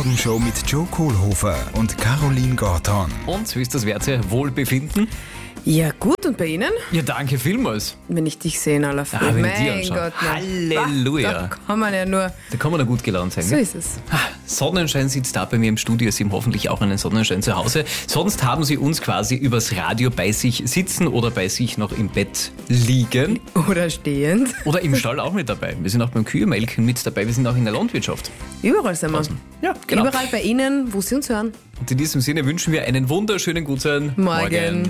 Morgenshow mit Joe Kohlhofer und Caroline Gorton. Und wie ist das Werte Wohlbefinden? Ja gut, und bei Ihnen? Ja, danke vielmals. Wenn ich dich sehe in aller Früh. wenn ich Mein dir anschaue. Gott, nein. Halleluja. Da kann man ja nur... Da kann man ja gut gelaunt sein. So Ne? ist es. Sonnenschein sitzt da bei mir im Studio. Sie haben hoffentlich auch einen Sonnenschein zu Hause. Sonst haben Sie uns quasi übers Radio bei sich sitzen oder bei sich noch im Bett liegen. Oder stehend. Oder im Stall auch mit dabei. Wir sind auch beim Kühemelken mit dabei. Wir sind auch in der Landwirtschaft. Überall sind wir. Ja, genau. Überall bei Ihnen, wo Sie uns hören. Und in diesem Sinne wünschen wir einen wunderschönen guten Morgen.